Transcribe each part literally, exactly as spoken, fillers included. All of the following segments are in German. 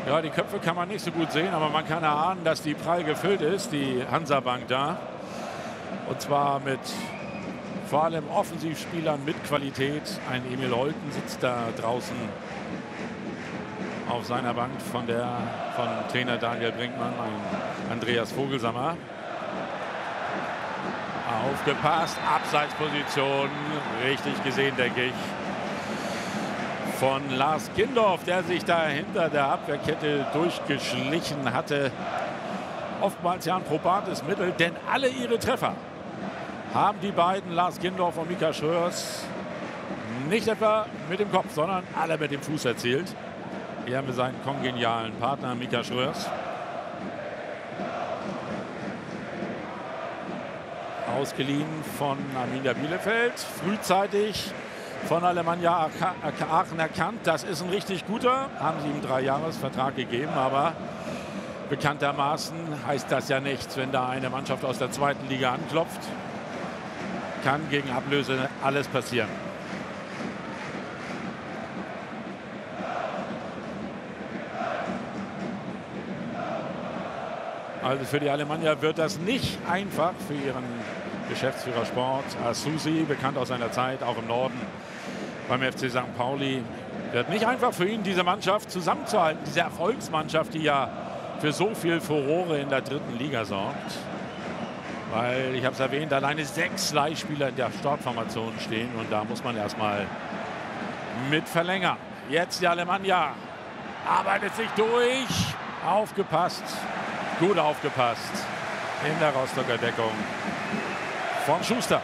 Ja, die Köpfe kann man nicht so gut sehen, aber man kann erahnen, dass die prall gefüllt ist, die Hansa-Bank da. Und zwar mit vor allem Offensivspielern mit Qualität. Ein Emil Holten sitzt da draußen auf seiner Bank von, der, von Trainer Daniel Brinkmann, ein Andreas Vogelsammer. Aufgepasst, Abseitsposition, richtig gesehen, denke ich. Von Lars Gindorf, der sich da hinter der Abwehrkette durchgeschlichen hatte. Oftmals ja ein probates Mittel, denn alle ihre Treffer haben die beiden, Lars Gindorf und Mika Schröers, nicht etwa mit dem Kopf, sondern alle mit dem Fuß erzielt. Er mit seinen kongenialen Partner Mika Schröers. Ausgeliehen von Arminia Bielefeld, frühzeitig von Alemannia Aachen erkannt. Das ist ein richtig guter, haben sie ihm drei Jahresvertrag gegeben, aber bekanntermaßen heißt das ja nichts, wenn da eine Mannschaft aus der zweiten Liga anklopft. Kann gegen Ablöse alles passieren. Also für die Alemannia wird das nicht einfach, für ihren Geschäftsführer Sport. Asusi, bekannt aus seiner Zeit auch im Norden beim F C Sankt Pauli. Wird nicht einfach für ihn, diese Mannschaft zusammenzuhalten. Diese Erfolgsmannschaft, die ja für so viel Furore in der dritten Liga sorgt. Weil, ich habe es erwähnt, alleine sechs Leihspieler in der Startformation stehen. Und da muss man erstmal mit verlängern. Jetzt die Alemannia arbeitet sich durch. Aufgepasst. Gut aufgepasst in der Rostocker Deckung von Schuster.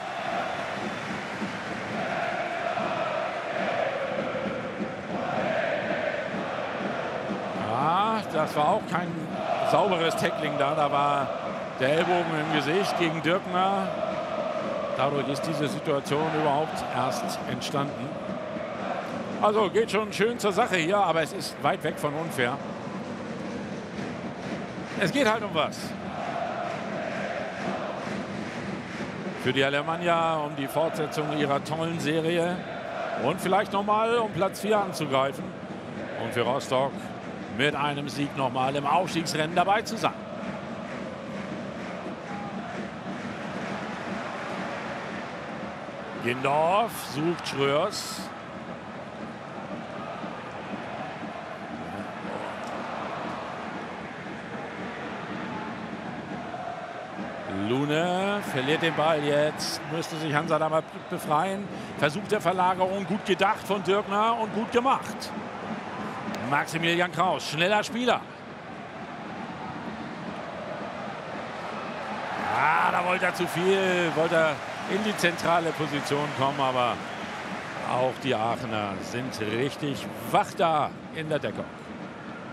Ja, das war auch kein sauberes Tackling da. Da war der Ellbogen im Gesicht gegen Dirkner. Dadurch ist diese Situation überhaupt erst entstanden. Also geht schon schön zur Sache hier, aber es ist weit weg von unfair. Es geht halt um was. Für die Alemannia um die Fortsetzung ihrer tollen Serie und vielleicht nochmal um Platz vier anzugreifen. Und für Rostock mit einem Sieg nochmal im Aufstiegsrennen dabei zu sein. Gindorf sucht Schröers. Lune verliert den Ball jetzt, müsste sich Hansa da mal befreien. Versuch der Verlagerung, gut gedacht von Dirkner und gut gemacht. Maximilian Kraus, schneller Spieler. Ah, da wollte er zu viel, wollte er in die zentrale Position kommen, aber auch die Aachener sind richtig wach da in der Deckung.